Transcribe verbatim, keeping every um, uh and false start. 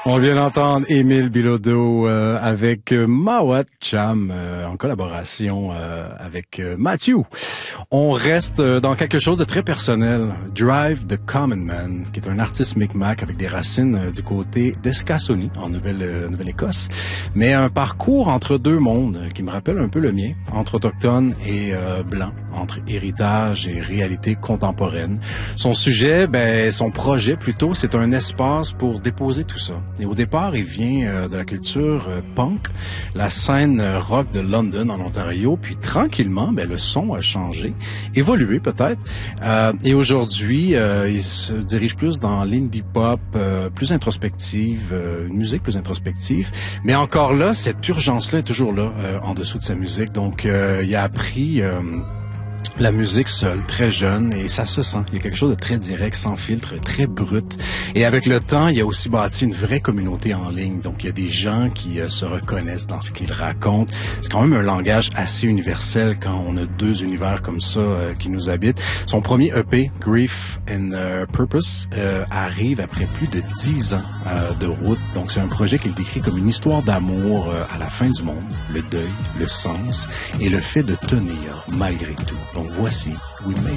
On vient d'entendre Émile Bilodeau euh, avec euh, Mawat Cham euh, en collaboration euh, avec euh, Mathieu. On reste euh, dans quelque chose de très personnel. Drive the Common Man, qui est un artiste Micmac avec des racines euh, du côté d'Escassonie, en Nouvelle, euh, Nouvelle-Écosse, mais un parcours entre deux mondes euh, qui me rappelle un peu le mien, entre autochtones et euh, blancs, entre héritage et réalité contemporaine. Son sujet, ben, son projet plutôt, c'est un espace pour déposer tout ça. Et au départ, il vient euh, de la culture euh, punk, la scène euh, rock de London en Ontario, puis tranquillement, ben, le son a changé, évolué peut-être, euh, et aujourd'hui, euh, il se dirige plus dans l'indie pop, euh, plus introspective, euh, une musique plus introspective, mais encore là, cette urgence-là est toujours là, euh, en dessous de sa musique, donc euh, il a appris... Euh, la musique seule, très jeune, et ça se sent. Il y a quelque chose de très direct, sans filtre, très brut. Et avec le temps, il a aussi bâti une vraie communauté en ligne. Donc, il y a des gens qui euh, se reconnaissent dans ce qu'il raconte. C'est quand même un langage assez universel quand on a deux univers comme ça euh, qui nous habitent. Son premier E P, Grief and uh, Purpose, euh, arrive après plus de dix ans euh, de route. Donc, c'est un projet qu'il décrit comme une histoire d'amour euh, à la fin du monde, le deuil, le sens et le fait de tenir malgré tout. Donc, voici We Made